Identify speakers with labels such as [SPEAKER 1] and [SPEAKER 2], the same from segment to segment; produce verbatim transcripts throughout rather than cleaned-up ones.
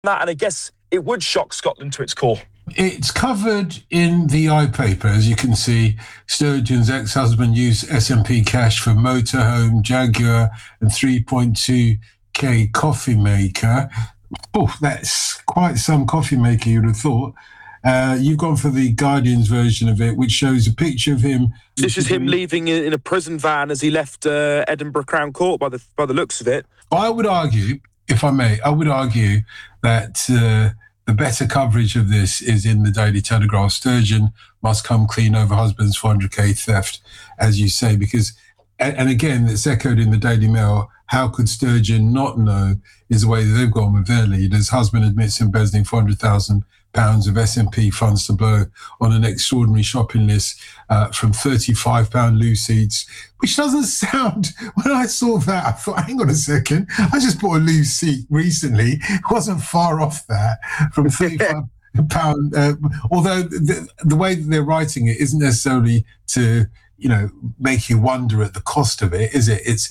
[SPEAKER 1] that, and I guess it would shock Scotland to its core.
[SPEAKER 2] It's covered in the iPaper, as you can see. Sturgeon's ex-husband used S and P cash for motorhome, Jaguar, and three point two K coffee maker. Oh, that's quite some coffee maker, you'd have thought. Uh, you've gone for the Guardian's version of it, which shows a picture of him.
[SPEAKER 1] This is him leaving in a prison van as he left uh, Edinburgh Crown Court, by the by the looks of it.
[SPEAKER 2] I would argue, if I may, I would argue that uh, the better coverage of this is in the Daily Telegraph. Sturgeon must come clean over husband's four hundred K theft, as you say, because, and, and again, it's echoed in the Daily Mail. How could Sturgeon not know is the way that they've gone with their lead, as husband admits embezzling four hundred thousand pounds of S and P funds to blow on an extraordinary shopping list uh, from thirty-five pound loo seats, which doesn't sound, when I saw that, I thought, hang on a second, I just bought a loo seat recently. It wasn't far off that, from thirty-five pound, uh, although the, the way that they're writing it isn't necessarily to, you know, make you wonder at the cost of it, is it? It's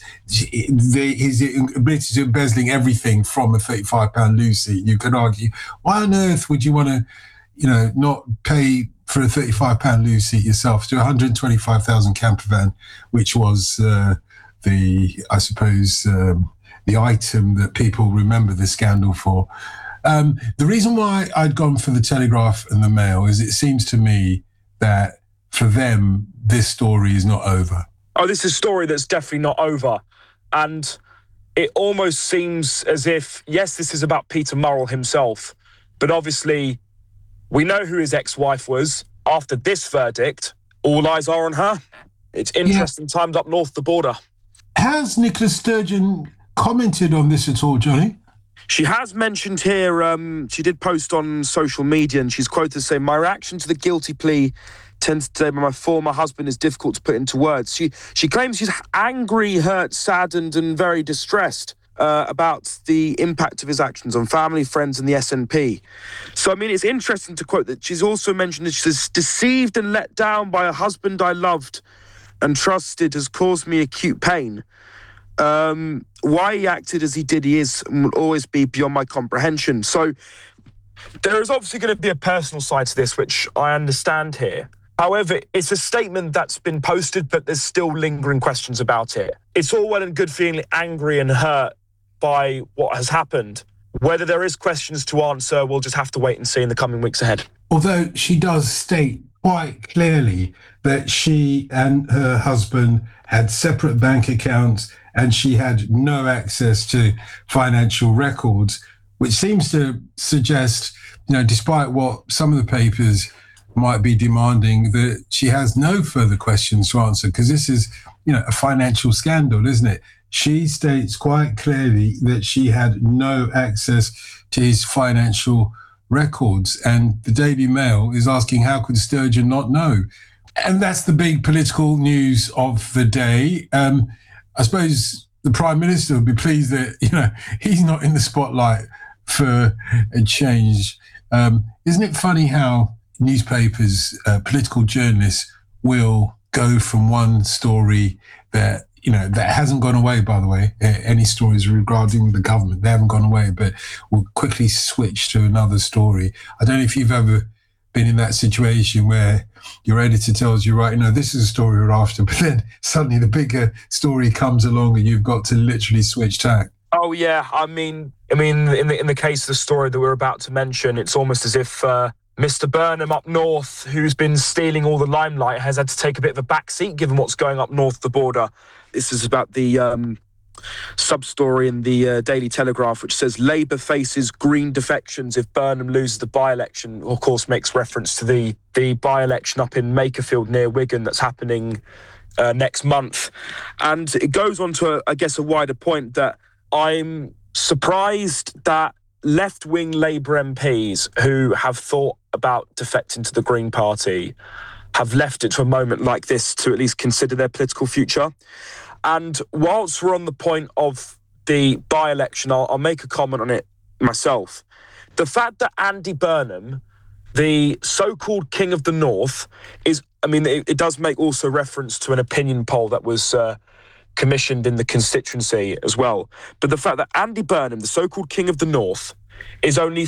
[SPEAKER 2] the, he's admitted to embezzling everything from a thirty-five pound loo seat. You could argue, why on earth would you want to, you know, not pay for a thirty-five pound loo seat yourself to one hundred twenty-five thousand camper van, which was uh, the, I suppose, um, the item that people remember the scandal for. Um, the reason why I'd gone for the Telegraph and the Mail is it seems to me that for them, this story is not over.
[SPEAKER 1] Oh, this is a story that's definitely not over. And it almost seems as if, yes, this is about Peter Murrell himself, but obviously we know who his ex-wife was. After this verdict, all eyes are on her. It's interesting yeah. times up north the border.
[SPEAKER 2] Has Nicola Sturgeon commented on this at all, Johnny?
[SPEAKER 1] She has mentioned here, um, she did post on social media, and she's quoted saying, "My reaction to the guilty plea tends to say my former husband is difficult to put into words." She she claims she's angry, hurt, saddened, and very distressed uh, about the impact of his actions on family, friends, and the S and P. So, I mean, it's interesting to quote that she's also mentioned that she's deceived and let down by a husband I loved and trusted has caused me acute pain. Um, why he acted as he did, he is and will always be beyond my comprehension. So there is obviously going to be a personal side to this, which I understand here. However, it's a statement that's been posted, but there's still lingering questions about it. It's all well and good feeling angry and hurt by what has happened. Whether there is questions to answer, we'll just have to wait and see in the coming weeks ahead.
[SPEAKER 2] Although she does state quite clearly that she and her husband had separate bank accounts and she had no access to financial records, which seems to suggest, you know, despite what some of the papers might be demanding, that she has no further questions to answer, because this is, you know, a financial scandal, isn't it? She states quite clearly that she had no access to his financial records, and the Daily Mail is asking, how could Sturgeon not know? And that's the big political news of the day. Um, I suppose the Prime Minister would be pleased that, you know, he's not in the spotlight for a change. Um, isn't it funny how newspapers, uh, political journalists will go from one story that, you know, that hasn't gone away, by the way, any stories regarding the government, they haven't gone away, but will quickly switch to another story. I don't know if you've ever been in that situation where your editor tells you, right, you know, this is a story we're after, but then suddenly the bigger story comes along and you've got to literally switch tack.
[SPEAKER 1] Oh, yeah. I mean, I mean, in the in the case of the story that we're about to mention, it's almost as if uh, Mister Burnham up north, who's been stealing all the limelight, has had to take a bit of a back seat given what's going up north the border. This is about the um, sub-story in the uh, Daily Telegraph, which says Labour faces green defections if Burnham loses the by-election. Of course, makes reference to the, the by-election up in Makerfield near Wigan that's happening uh, next month. And it goes on to, a, I guess, a wider point that I'm surprised that left-wing Labour M Ps who have thought about defecting to the Green Party have left it to a moment like this to at least consider their political future. And whilst we're on the point of the by-election, I'll, I'll make a comment on it myself. The fact that Andy Burnham, the so-called King of the North, is, I mean, it, it does make also reference to an opinion poll that was uh, commissioned in the constituency as well. But the fact that Andy Burnham, the so-called King of the North, is only